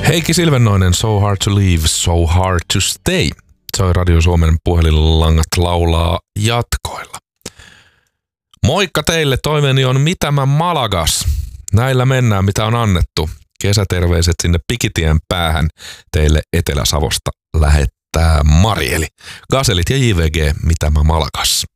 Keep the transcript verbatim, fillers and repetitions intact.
Heikki Silvennoinen, So Hard to Leave, So Hard to Stay. Soi Radio Suomen puhelinlangat laulaa jatkoilla. Moikka teille, toiveeni on Mitä mä Malagas. Näillä mennään, mitä on annettu. Kesäterveiset sinne Pikitien päähän teille Etelä-Savosta lähettää Marieli. Gaselit ja J V G, Mitä mä Malagas.